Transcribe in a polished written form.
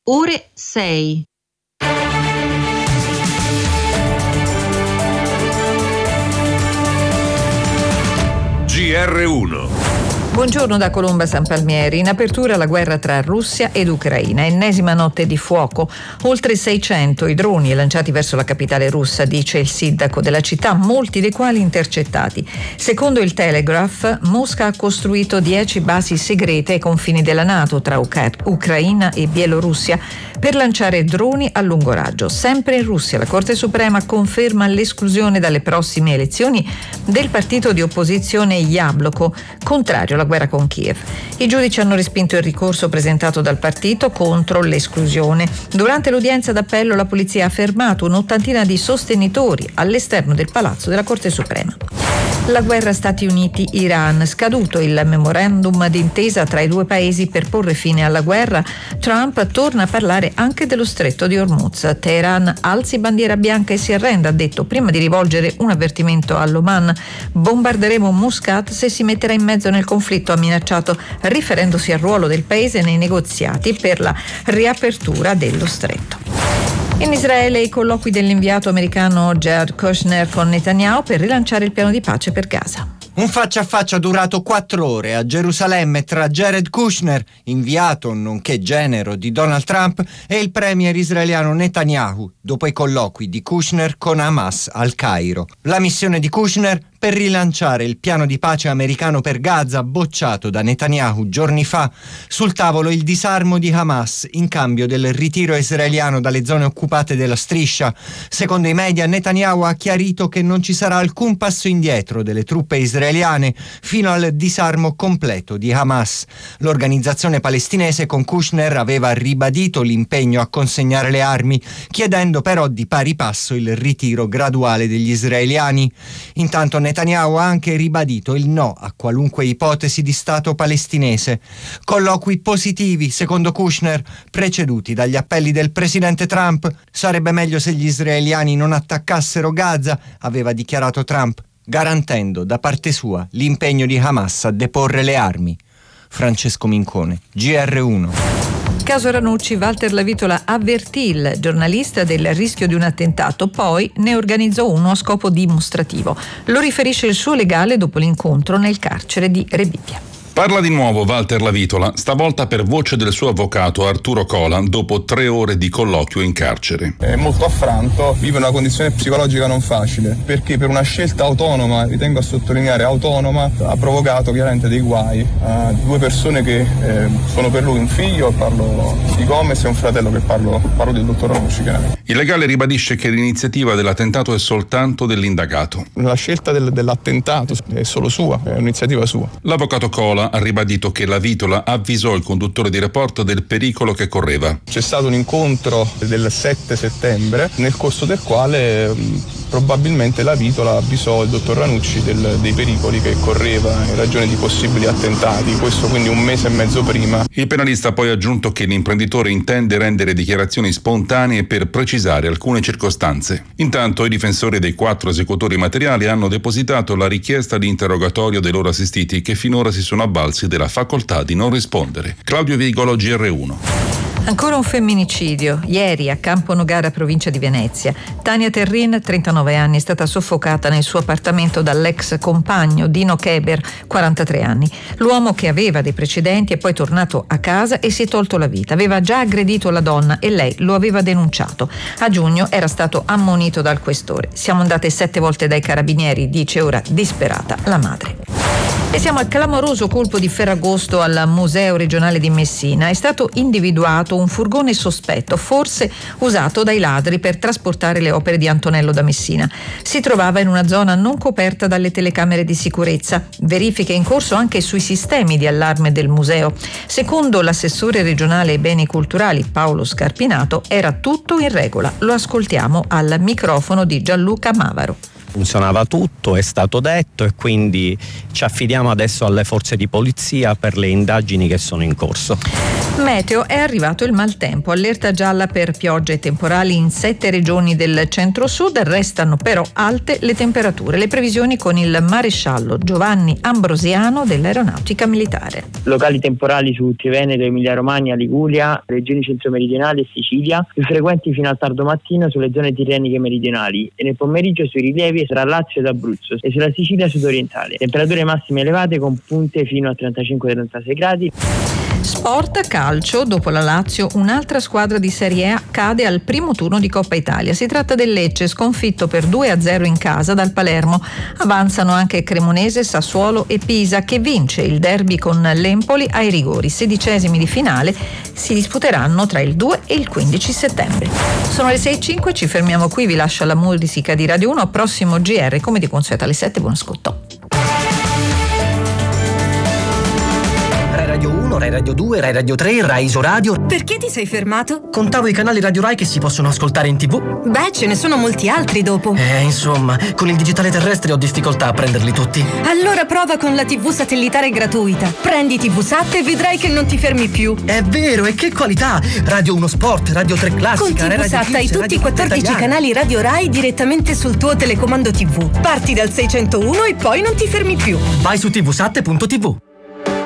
ore 6. GR1. Buongiorno da Colomba San Palmieri. In apertura la guerra tra Russia ed Ucraina. Ennesima notte di fuoco. Oltre 600 i droni lanciati verso la capitale russa, dice il sindaco della città, molti dei quali intercettati. Secondo il Telegraph, Mosca ha costruito 10 basi segrete ai confini della NATO tra Ucraina e Bielorussia per lanciare droni a lungo raggio. Sempre in Russia la Corte Suprema conferma l'esclusione dalle prossime elezioni del partito di opposizione Yabloko, contrario alla guerra con Kiev. I giudici hanno respinto il ricorso presentato dal partito contro l'esclusione. Durante l'udienza d'appello la polizia ha fermato un'ottantina di sostenitori all'esterno del palazzo della Corte Suprema. La guerra Stati Uniti-Iran. Scaduto il memorandum d'intesa tra i due paesi per porre fine alla guerra, Trump torna a parlare anche dello stretto di Hormuz. Teheran alzi bandiera bianca e si arrenda, ha detto, prima di rivolgere un avvertimento all'Oman. Bombarderemo Muscat se si metterà in mezzo nel conflitto, ha minacciato, riferendosi al ruolo del paese nei negoziati per la riapertura dello stretto. In Israele i colloqui dell'inviato americano Jared Kushner con Netanyahu per rilanciare il piano di pace per Gaza. Un faccia a faccia durato 4 ore a Gerusalemme tra Jared Kushner, inviato nonché genero di Donald Trump, e il premier israeliano Netanyahu, dopo i colloqui di Kushner con Hamas al Cairo. La missione di Kushner per rilanciare il piano di pace americano per Gaza, bocciato da Netanyahu giorni fa. Sul tavolo il disarmo di Hamas in cambio del ritiro israeliano dalle zone occupate della striscia. Secondo i media, Netanyahu ha chiarito che non ci sarà alcun passo indietro delle truppe israeliane fino al disarmo completo di Hamas. L'organizzazione palestinese con Kushner aveva ribadito l'impegno a consegnare le armi, chiedendo però di pari passo il ritiro graduale degli israeliani. Intanto Netanyahu ha anche ribadito il no a qualunque ipotesi di Stato palestinese. Colloqui positivi, secondo Kushner, preceduti dagli appelli del presidente Trump. Sarebbe meglio se gli israeliani non attaccassero Gaza, aveva dichiarato Trump, garantendo da parte sua l'impegno di Hamas a deporre le armi. Francesco Mincone, GR1. Caso Ranucci, Walter Lavitola avvertì il giornalista del rischio di un attentato, poi ne organizzò uno a scopo dimostrativo. Lo riferisce il suo legale dopo l'incontro nel carcere di Rebibbia. Parla di nuovo Walter Lavitola, stavolta per voce del suo avvocato Arturo Cola, dopo 3 ore di colloquio in carcere. È molto affranto, vive una condizione psicologica non facile, perché per una scelta autonoma, ritengo a sottolineare autonoma, ha provocato chiaramente dei guai a 2 persone che sono per lui un figlio, parlo di Gomez, e un fratello che parlo del dottor Ranucci. Il legale ribadisce che l'iniziativa dell'attentato è soltanto dell'indagato. La scelta dell'attentato è solo sua, è un'iniziativa sua. L'avvocato Cola ha ribadito che Lavitola avvisò il conduttore di Report del pericolo che correva. C'è stato un incontro del 7 settembre nel corso del quale probabilmente Lavitola avvisò il dottor Ranucci dei pericoli che correva in ragione di possibili attentati, questo quindi 1 mese e mezzo prima. Il penalista ha poi aggiunto che l'imprenditore intende rendere dichiarazioni spontanee per precisare alcune circostanze. Intanto i difensori dei 4 esecutori materiali hanno depositato la richiesta di interrogatorio dei loro assistiti, che finora si sono avvalsi della facoltà di non rispondere. Claudio Vigolo, GR1. Ancora un femminicidio. Ieri a Campo Nogara, provincia di Venezia, Tania Terrin, 39 anni, è stata soffocata nel suo appartamento dall'ex compagno Dino Keber, 43 anni. L'uomo, che aveva dei precedenti, è poi tornato a casa e si è tolto la vita. Aveva già aggredito la donna e lei lo aveva denunciato. A giugno era stato ammonito dal questore. Siamo andate 7 volte dai carabinieri, dice ora disperata la madre. E siamo al clamoroso colpo di Ferragosto al Museo regionale di Messina. È stato individuato un furgone sospetto, forse usato dai ladri per trasportare le opere di Antonello da Messina. Si trovava in una zona non coperta dalle telecamere di sicurezza. Verifiche in corso anche sui sistemi di allarme del museo. Secondo l'assessore regionale ai beni culturali Paolo Scarpinato era tutto in regola. Lo ascoltiamo al microfono di Gianluca Mavaro. Funzionava tutto, è stato detto, e quindi ci affidiamo adesso alle forze di polizia per le indagini che sono in corso. Meteo, è arrivato il maltempo, allerta gialla per piogge e temporali in 7 regioni del centro-sud, restano però alte le temperature. Le previsioni con il maresciallo Giovanni Ambrosiano dell'Aeronautica Militare. Locali temporali su Triveneto, Emilia Romagna, Liguria, regioni centro-meridionali e Sicilia, più frequenti fino al tardo mattino sulle zone tirreniche meridionali e nel pomeriggio sui rilievi tra Lazio ed Abruzzo e sulla Sicilia sudorientale. Temperature massime elevate con punte fino a 35-36 gradi. Sport, calcio, dopo la Lazio un'altra squadra di Serie A cade al primo turno di Coppa Italia. Si tratta del Lecce, sconfitto per 2-0 in casa dal Palermo. Avanzano anche Cremonese, Sassuolo e Pisa, che vince il derby con l'Empoli ai rigori. 16esimi di finale si disputeranno tra il 2 e il 15 settembre. Sono le 6:05, ci fermiamo qui, vi lascio la musica di Radio 1, prossimo GR come di consueto alle 7, buon ascolto. Rai Radio 1, Rai Radio 2, Rai Radio 3, Rai Isoradio. Perché ti sei fermato? Contavo i canali Radio Rai che si possono ascoltare in TV. Beh, ce ne sono molti altri dopo. Insomma, con il digitale terrestre ho difficoltà a prenderli tutti. Allora prova con la TV satellitare gratuita. Prendi TV Sat e vedrai che non ti fermi più. È vero, e che qualità! Radio 1 Sport, Radio 3 Classica, Con TV Sat hai tutti i 14 canali Radio Rai direttamente sul tuo telecomando TV. Parti dal 601 e poi non ti fermi più. Vai su tvsat.tv.